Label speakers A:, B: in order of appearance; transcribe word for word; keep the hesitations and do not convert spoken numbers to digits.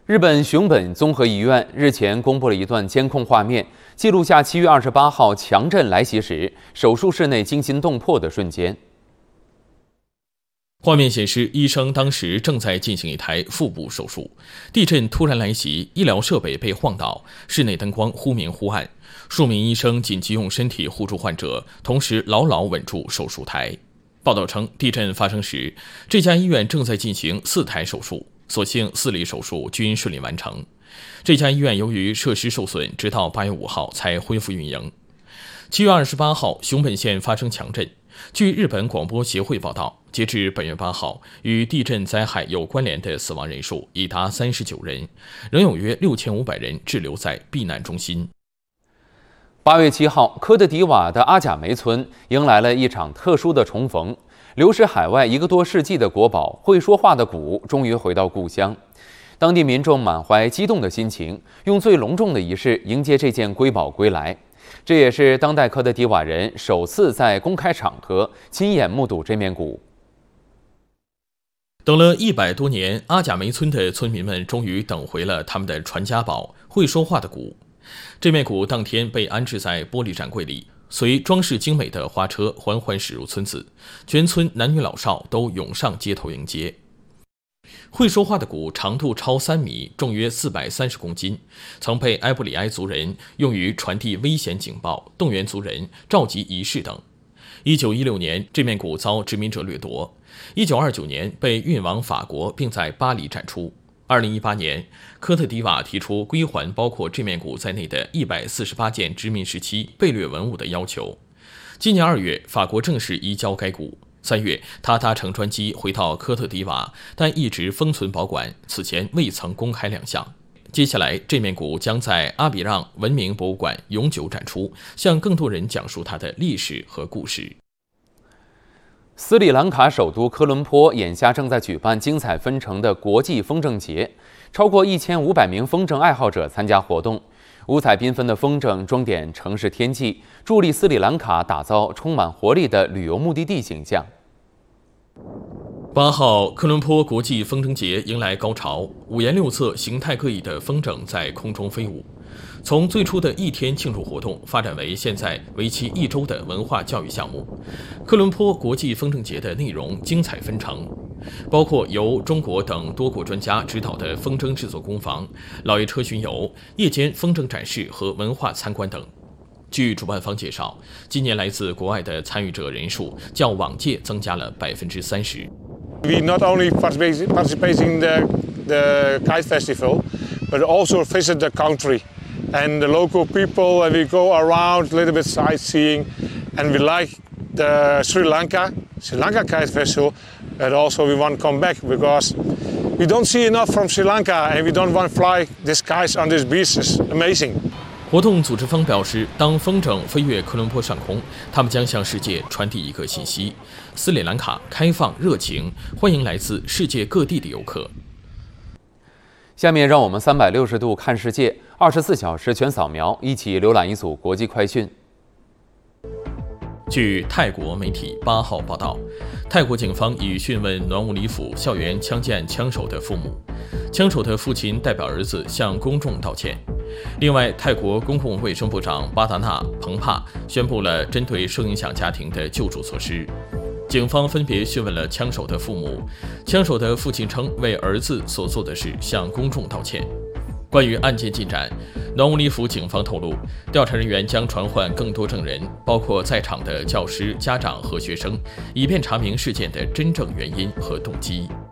A: 日本熊本综合医院日前公布了一段监控画面，记录下七月二十八号强震来袭时，手术室内惊心动魄的瞬间。
B: 画面显示，医生当时正在进行一台腹部手术，地震突然来袭，医疗设备被晃倒，室内灯光忽明忽暗，数名医生紧急用身体护住患者，同时牢牢稳住手术台。报道称，地震发生时，这家医院正在进行四台手术。所幸四例手术均顺利完成。这家医院由于设施受损，直到八月五号才恢复运营。七月二十八号，熊本县发生强震。据日本广播协会报道，截至本月八号，与地震灾害有关联的死亡人数已达三十九人，仍有约六千五百人滞留在避难中心。
A: 八月七号，科特迪瓦的阿贾梅村迎来了一场特殊的重逢。流失海外一个多世纪的国宝会说话的鼓终于回到故乡，当地民众满怀激动的心情，用最隆重的仪式迎接这件瑰宝归来。这也是当代科特迪瓦人首次在公开场合亲眼目睹这面鼓。
B: 等了一百多年，阿贾梅村的村民们终于等回了他们的传家宝——会说话的鼓。这面鼓当天被安置在玻璃展柜里，随装饰精美的花车缓缓驶入村子，全村男女老少都涌上街头迎接。会说话的鼓长度超三米，重约四百三十公斤，曾被埃布里埃族人用于传递危险警报、动员族人、召集仪式等。一九一六年，这面鼓遭殖民者掠夺；一九二九年被运往法国，并在巴黎展出。二零一八年，科特迪瓦提出归还包括这面鼓在内的一百四十八件殖民时期被掠文物的要求。今年二月，法国正式移交该鼓。三月，他搭乘专机回到科特迪瓦，但一直封存保管，此前未曾公开亮相。接下来，这面鼓将在阿比让文明博物馆永久展出，向更多人讲述它的历史和故事。
A: 斯里兰卡首都科伦坡眼下正在举办精彩纷呈的国际风筝节，超过一千五百名风筝爱好者参加活动。五彩缤纷的风筝装点城市天际，助力斯里兰卡打造充满活力的旅游目的地形象。
B: 八号，科伦坡国际风筝节迎来高潮，五颜六色、形态各异的风筝在空中飞舞。从最初的一天庆祝活动发展为现在为期一周的文化教育项目。科伦坡国际风筝节的内容精彩纷呈，包括由中国等多国专家指导的风筝制作工坊、老爷车巡游、夜间风筝展示和文化参观等。据主办方介绍，今年来自国外的参与者人数较往届增加了百分之三十。
C: We not only participate in the, the kite festival, but also visit the country and the local people, and we go around a little bit sightseeing, and we like the Sri Lanka, Sri Lanka Kite Festival, but also we want to come back because we don't see enough from Sri Lanka, and we don't want to fly these kites on these beaches. Amazing.
B: 活动组织方表示，当风筝飞越科伦坡上空，他们将向世界传递一个信息：斯里兰卡开放、热情，欢迎来自世界各地的游客。
A: 下面让我们三百六十度看世界，二十四小时全扫描，一起浏览一组国际快讯。
B: 据泰国媒体八号报道，泰国警方已讯问暖武里府校园枪击案枪手的父母，枪手的父亲代表儿子向公众道歉。另外，泰国公共卫生部长巴达纳·彭帕宣布了针对受影响家庭的救助措施。警方分别讯问了枪手的父母，枪手的父亲称为儿子所做的事向公众道歉。关于案件进展，暖武里府警方透露，调查人员将传唤更多证人，包括在场的教师、家长和学生，以便查明事件的真正原因和动机。